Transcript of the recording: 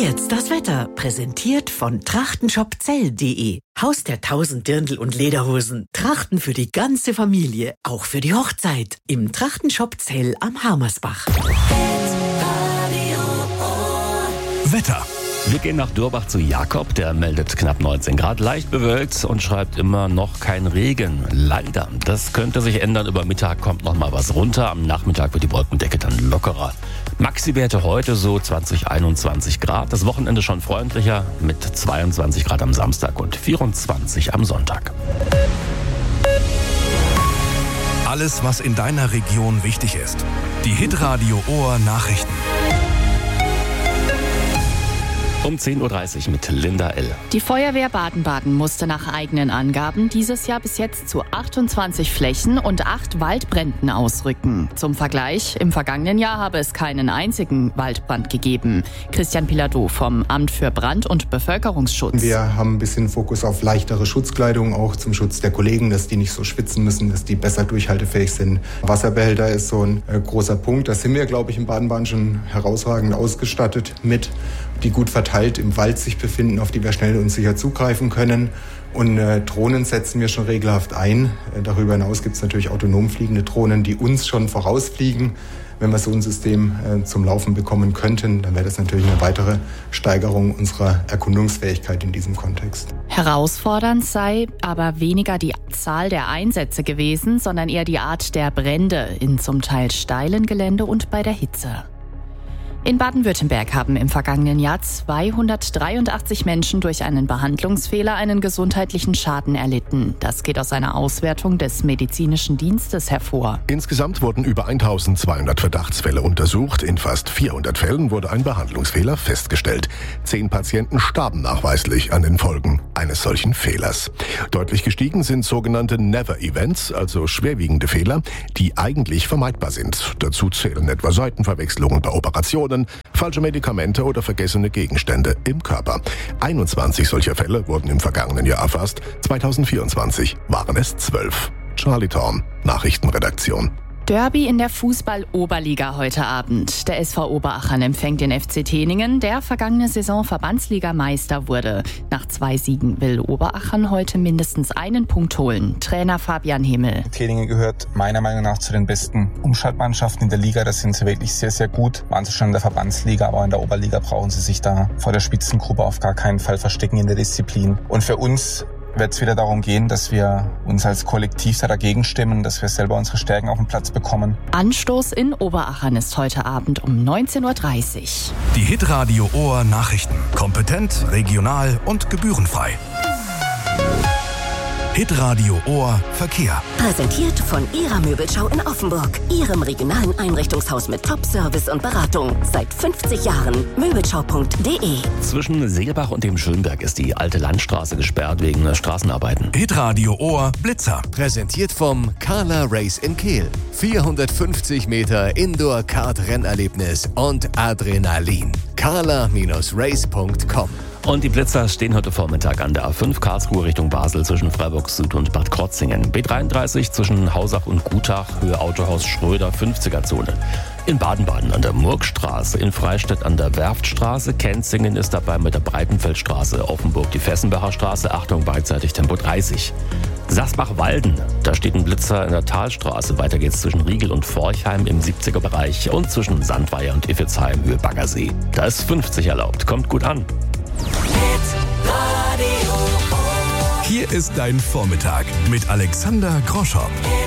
Jetzt das Wetter, präsentiert von trachtenshopzell.de. Haus der 1000 Dirndl und Lederhosen. Trachten für die ganze Familie, auch für die Hochzeit. Im Trachtenshop Zell am Harmersbach. Wetter. Wir gehen nach Durbach zu Jakob, der meldet knapp 19 Grad, leicht bewölkt und schreibt immer noch kein Regen. Leider. Das könnte sich ändern. Über Mittag kommt noch mal was runter. Am Nachmittag wird die Wolkendecke dann lockerer. Maxi-Werte heute so 20, 21 Grad. Das Wochenende schon freundlicher mit 22 Grad am Samstag und 24 am Sonntag. Alles, was in deiner Region wichtig ist. Die Hitradio Ohr Nachrichten. Um 10.30 Uhr mit Linda L. Die Feuerwehr Baden-Baden musste nach eigenen Angaben dieses Jahr bis jetzt zu 28 Flächen und 8 Waldbränden ausrücken. Zum Vergleich, im vergangenen Jahr habe es keinen einzigen Waldbrand gegeben. Christian Pilato vom Amt für Brand- und Bevölkerungsschutz. Wir haben ein bisschen Fokus auf leichtere Schutzkleidung, auch zum Schutz der Kollegen, dass die nicht so schwitzen müssen, dass die besser durchhaltefähig sind. Wasserbehälter ist so ein großer Punkt. Da sind wir, glaube ich, in Baden-Baden schon herausragend ausgestattet mit, die gut verteilt im Wald sich befinden, auf die wir schnell und sicher zugreifen können. Und Drohnen setzen wir schon regelhaft ein. Darüber hinaus gibt es natürlich autonom fliegende Drohnen, die uns schon vorausfliegen. Wenn wir so ein System zum Laufen bekommen könnten, dann wäre das natürlich eine weitere Steigerung unserer Erkundungsfähigkeit in diesem Kontext. Herausfordernd sei aber weniger die Zahl der Einsätze gewesen, sondern eher die Art der Brände in zum Teil steilen Gelände und bei der Hitze. In Baden-Württemberg haben im vergangenen Jahr 283 Menschen durch einen Behandlungsfehler einen gesundheitlichen Schaden erlitten. Das geht aus einer Auswertung des medizinischen Dienstes hervor. Insgesamt wurden über 1200 Verdachtsfälle untersucht. In fast 400 Fällen wurde ein Behandlungsfehler festgestellt. 10 Patienten starben nachweislich an den Folgen eines solchen Fehlers. Deutlich gestiegen sind sogenannte Never-Events, also schwerwiegende Fehler, die eigentlich vermeidbar sind. Dazu zählen etwa Seitenverwechslungen bei Operationen, falsche Medikamente oder vergessene Gegenstände im Körper. 21 solcher Fälle wurden im vergangenen Jahr erfasst. 2024 waren es 12. Charlie Thorn, Nachrichtenredaktion. Derby in der Fußball-Oberliga heute Abend. Der SV Oberachern empfängt den FC Teningen, der vergangene Saison Verbandsligameister wurde. Nach 2 Siegen will Oberachern heute mindestens einen Punkt holen. Trainer Fabian Himmel. Teningen gehört meiner Meinung nach zu den besten Umschaltmannschaften in der Liga. Das sind sie wirklich sehr, sehr gut. Waren sie schon in der Verbandsliga, aber in der Oberliga brauchen sie sich da vor der Spitzengruppe auf gar keinen Fall verstecken in der Disziplin. Und für uns wird es wieder darum gehen, dass wir uns als Kollektiv dagegen stimmen, dass wir selber unsere Stärken auf den Platz bekommen. Anstoß in Oberachern ist heute Abend um 19.30 Uhr. Die Hitradio Ohr Nachrichten. Kompetent, regional und gebührenfrei. Hitradio Ohr Verkehr. Präsentiert von Ihrer Möbelschau in Offenburg. Ihrem regionalen Einrichtungshaus mit Top-Service und Beratung. Seit 50 Jahren. Möbelschau.de. Zwischen Seelbach und dem Schönberg ist die alte Landstraße gesperrt wegen Straßenarbeiten. Hitradio Ohr Blitzer. Präsentiert vom Carla Race in Kehl. 450 Meter Indoor-Kart-Rennerlebnis und Adrenalin. carla-race.com. Und die Blitzer stehen heute Vormittag an der A5 Karlsruhe Richtung Basel zwischen Freiburg Süd und Bad Krotzingen. B33 zwischen Hausach und Gutach, Höhe Autohaus Schröder, 50er-Zone. In Baden-Baden an der Murgstraße, in Freistädt an der Werftstraße, Kenzingen ist dabei mit der Breitenfeldstraße, Offenburg die Fessenbacher Straße, Achtung beidseitig Tempo 30. Sasbach-Walden, da steht ein Blitzer in der Talstraße, weiter geht's zwischen Riegel und Forchheim im 70er-Bereich und zwischen Sandweier und Iffelsheim, Höhe Baggersee. Da ist 50 erlaubt, kommt gut an. Hier ist dein Vormittag mit Alexander Groschow.